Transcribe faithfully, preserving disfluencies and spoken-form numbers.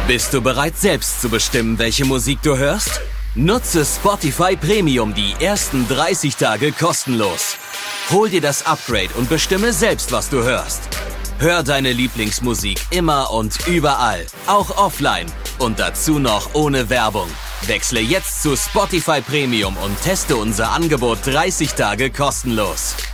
Bist du bereit, selbst zu bestimmen, welche Musik du hörst? Nutze Spotify Premium die ersten dreißig Tage kostenlos. Hol dir das Upgrade und bestimme selbst, was du hörst. Hör deine Lieblingsmusik immer und überall, auch offline. Und dazu noch ohne Werbung. Wechsle jetzt zu Spotify Premium und teste unser Angebot dreißig Tage kostenlos.